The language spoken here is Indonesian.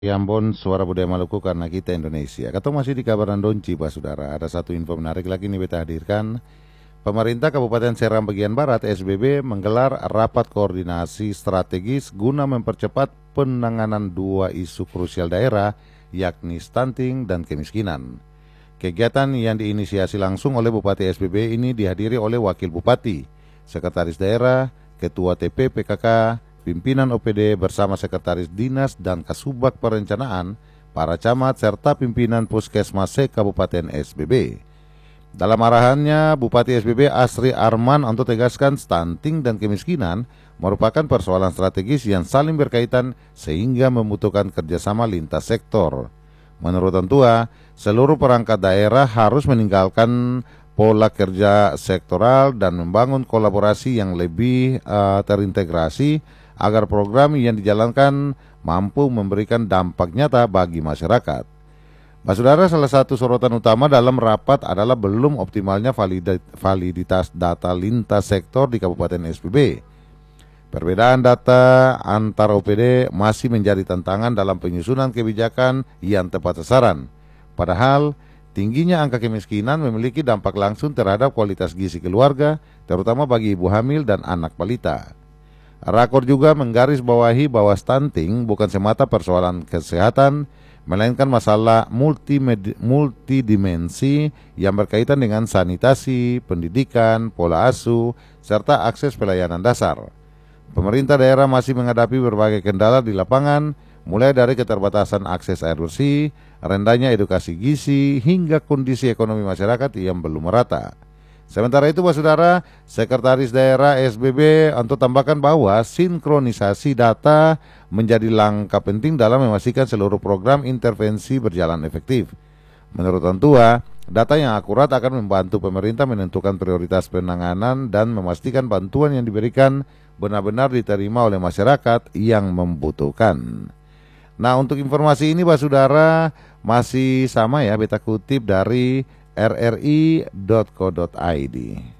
Ambon, suara budaya Maluku karena kita Indonesia. Ketemu masih di kabaran Donci, Pak Saudara. Ada satu info menarik lagi nih beta hadirkan. Pemerintah Kabupaten Seram bagian Barat (SBB) menggelar rapat koordinasi strategis guna mempercepat penanganan dua isu krusial daerah, yakni stunting dan kemiskinan. Kegiatan yang diinisiasi langsung oleh Bupati SBB ini dihadiri oleh Wakil Bupati, Sekretaris Daerah, Ketua TP PKK, pimpinan OPD bersama Sekretaris Dinas dan Kasubag Perencanaan, para camat serta pimpinan Puskesmas Kabupaten SBB. Dalam arahannya, Bupati SBB Asri Arman untuk tegaskan stunting dan kemiskinan merupakan persoalan strategis yang saling berkaitan sehingga membutuhkan kerjasama lintas sektor. Menurut Tentua, seluruh perangkat daerah harus meninggalkan pola kerja sektoral dan membangun kolaborasi yang lebih terintegrasi agar program yang dijalankan mampu memberikan dampak nyata bagi masyarakat. Pak Saudara, salah satu sorotan utama dalam rapat adalah belum optimalnya validitas data lintas sektor di Kabupaten SBB. Perbedaan data antar OPD masih menjadi tantangan dalam penyusunan kebijakan yang tepat sasaran. Padahal, tingginya angka kemiskinan memiliki dampak langsung terhadap kualitas gizi keluarga, terutama bagi ibu hamil dan anak balita. Rakor juga menggarisbawahi bahwa stunting bukan semata persoalan kesehatan, melainkan masalah multidimensi yang berkaitan dengan sanitasi, pendidikan, pola asuh, serta akses pelayanan dasar. Pemerintah daerah masih menghadapi berbagai kendala di lapangan, mulai dari keterbatasan akses air bersih, rendahnya edukasi gizi, hingga kondisi ekonomi masyarakat yang belum merata. Sementara itu, Pak Saudara, Sekretaris Daerah SBB untuk tambahkan bahwa sinkronisasi data menjadi langkah penting dalam memastikan seluruh program intervensi berjalan efektif. Menurut Tentua, data yang akurat akan membantu pemerintah menentukan prioritas penanganan dan memastikan bantuan yang diberikan benar-benar diterima oleh masyarakat yang membutuhkan. Nah, untuk informasi ini, Pak Saudara, masih sama ya, beta kutip dari rri.co.id.